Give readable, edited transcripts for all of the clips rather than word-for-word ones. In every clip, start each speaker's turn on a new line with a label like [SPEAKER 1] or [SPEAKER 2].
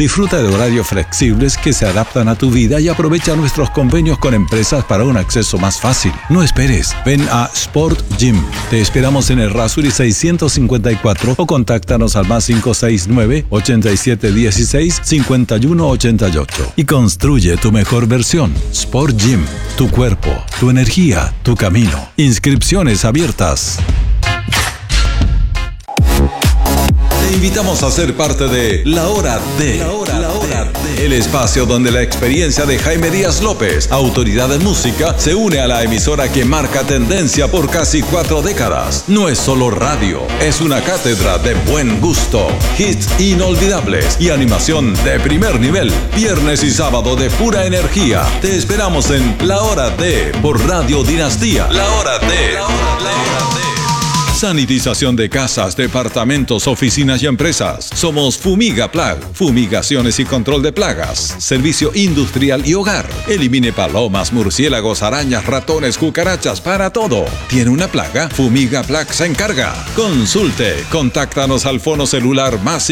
[SPEAKER 1] Disfruta de horarios flexibles que se adaptan a tu vida y aprovecha nuestros convenios con empresas para un acceso más fácil. No esperes, ven a Sport Gym. Te esperamos en el Rasuri 654 o contáctanos al más 569-8716-5188 y construye tu mejor versión. Sport Gym, tu cuerpo, tu energía, tu camino. Inscripciones abiertas. Te invitamos a ser parte de La Hora D. El espacio donde la experiencia de Jaime Díaz López, autoridad en música, se une a la emisora que marca tendencia por casi 4 décadas. No es solo radio, es una cátedra de buen gusto, hits inolvidables y animación de primer nivel. Viernes y sábado de pura energía. Te esperamos en La Hora D por Radio Dinastía. La Hora D. Sanitización de casas, departamentos, oficinas y empresas. Somos Fumiga Plag. Fumigaciones y control de plagas. Servicio industrial y hogar. Elimine palomas, murciélagos, arañas, ratones, cucarachas, para todo. ¿Tiene una plaga? Fumiga Plag se encarga. Consulte. Contáctanos al fono celular más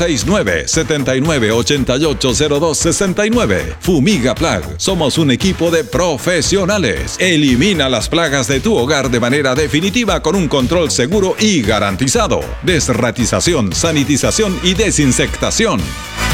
[SPEAKER 1] 569-79880269. Fumiga Plag. Somos un equipo de profesionales. Elimina las plagas de tu hogar de manera definitiva con un control seguro y garantizado. Desratización, sanitización y desinsectación.